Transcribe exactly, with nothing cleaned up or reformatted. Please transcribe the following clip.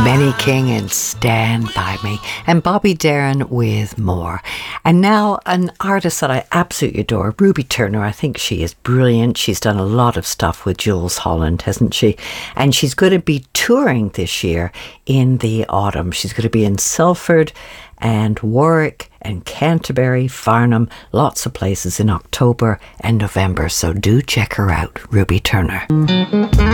Benny King and Stand By Me, and Bobby Darin with More. And now an artist that I absolutely adore, Ruby Turner. I think she is brilliant. She's done a lot of stuff with Jools Holland, hasn't she? And she's going to be touring this year in the autumn. She's going to be in Salford and Warwick and Canterbury, Farnham, lots of places in October and November. So do check her out, Ruby Turner.